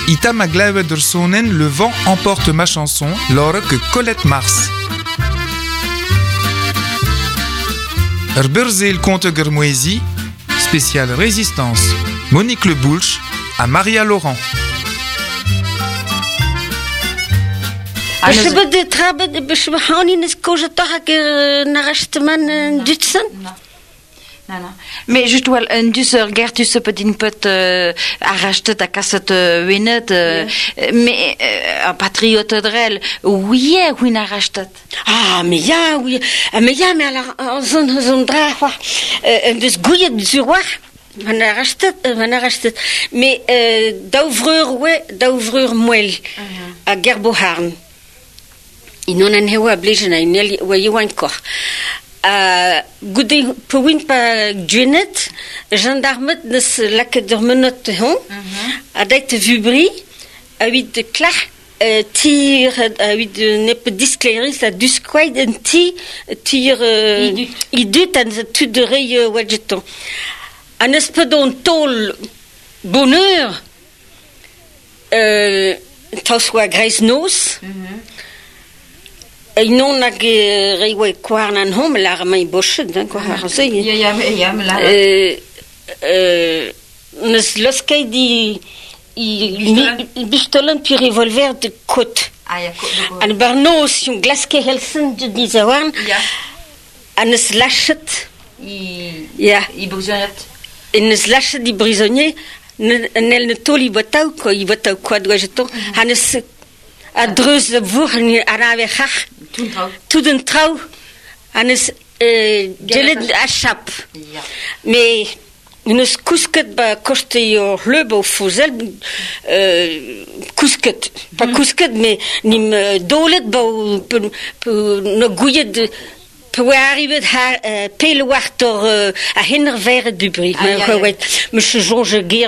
Ita Maglawe Dersonen, Le vent emporte ma chanson, lors que Colette Mars. Herberze le comte Germoisi, spécial Résistance. Monique Le Boulch à Maria Laurent. Mais juste un dus gertus pedin peut arracher ta cassette winet mais un patriote drel oui oui arraché. Ah mais ja oui mais alors zon dra dus goeie du roi van arraché mais d'ouvreur moel à Gerboharn in non en hewa blejen in nel wa encore goede powin pa Junet gendarmet nes lakke der menot hon adait vubri avit de klar tir avit de nep discleris la dusquaid en tir idut an tu de rei wadjeton an espedon tol bonheur tauswa Grace Nos et non nag reiwe kwarnan hom la mai boshet quoi harze ja nes loskay di pistolen puis revolver de côte an barno si on glaske helsen de dizawan anes lachet ja i brisonnet nes lachet di prisonnier nel ne toli botau quoi doit jeton anes a dreus vour ni arave khach tout d'un trou anes gelet a chap mais nous cousket ba koste yo lebo fuzel cousket pas cousket mais nim dolet ba no gouillet pour arriver à pile wartor à hinner vers du bris monsieur Georges Guer